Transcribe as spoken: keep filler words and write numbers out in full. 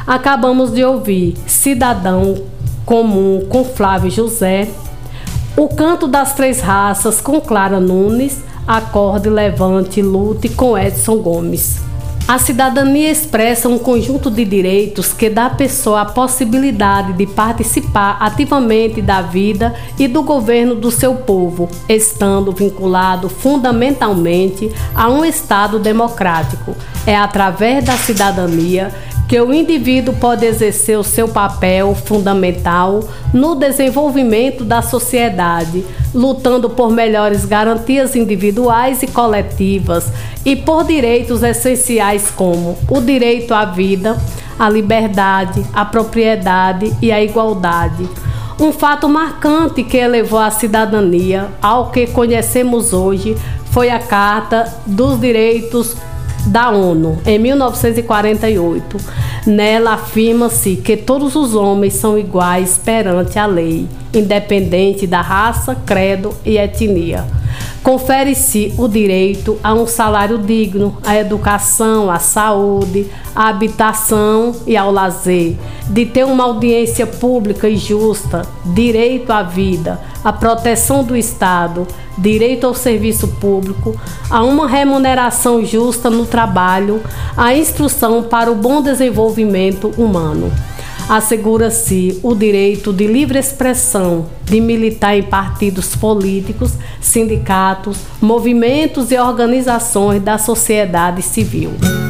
Acabamos de ouvir Cidadão Comum com Flávio José, O Canto das Três Raças com Clara Nunes, Acorde, Levante, Lute com Edson Gomes. A cidadania expressa um conjunto de direitos que dá à pessoa a possibilidade de participar ativamente da vida e do governo do seu povo, estando vinculado fundamentalmente a um Estado democrático. É através da cidadania que o indivíduo pode exercer o seu papel fundamental no desenvolvimento da sociedade, lutando por melhores garantias individuais e coletivas e por direitos essenciais como o direito à vida, a liberdade, a propriedade e a igualdade. Um fato marcante que elevou a cidadania ao que conhecemos hoje foi a Carta dos Direitos da ONU, em mil novecentos e quarenta e oito. Nela afirma-se que todos os homens são iguais perante a lei, independente da raça, credo e etnia. Confere-se o direito a um salário digno, à educação, à saúde, à habitação e ao lazer, de ter uma audiência pública e justa, direito à vida, à proteção do Estado, direito ao serviço público, a uma remuneração justa no trabalho, à instrução para o bom desenvolvimento humano. Assegura-se o direito de livre expressão, de militar em partidos políticos, sindicatos, movimentos e organizações da sociedade civil.